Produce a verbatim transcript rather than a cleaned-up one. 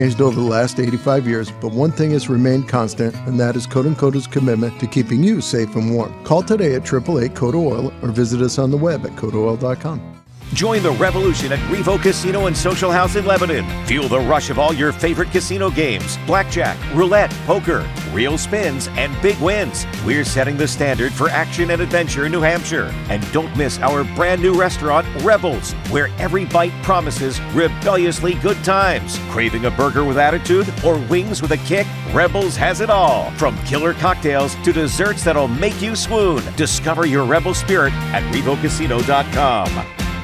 changed over the last eighty-five years, but one thing has remained constant, and that is Coda and Coda's commitment to keeping you safe and warm. Call today at triple eight Coda Oil or visit us on the web at coda oil dot com. Join the revolution at Revo Casino and Social House in Lebanon. Feel the rush of all your favorite casino games: blackjack, roulette, poker, real spins, and big wins. We're setting the standard for action and adventure in New Hampshire. And don't miss our brand new restaurant, Rebels, where every bite promises rebelliously good times. Craving a burger with attitude or wings with a kick? Rebels has it all. From killer cocktails to desserts that'll make you swoon. Discover your rebel spirit at revo casino dot com.